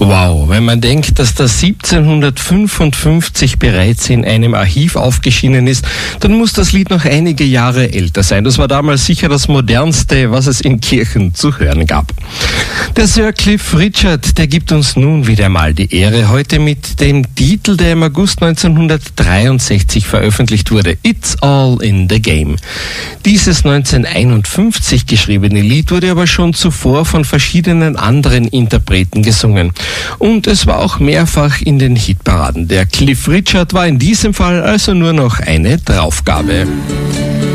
Wow, wenn man denkt, dass das 1755 bereits in einem Archiv aufgeschienen ist, dann muss das Lied noch einige Jahre älter sein. Das war damals sicher das modernste, was es in Kirchen zu hören gab. Der Sir Cliff Richard, der gibt uns nun wieder mal die Ehre, heute mit dem Titel, der im August 1963 veröffentlicht wurde, It's All in the Game. Dieses 1951 geschriebene Lied wurde aber schon zuvor von verschiedenen anderen Interpreten gesungen. Und es war auch mehrfach in den Hitparaden. Der Cliff Richard war in diesem Fall also nur noch eine Draufgabe.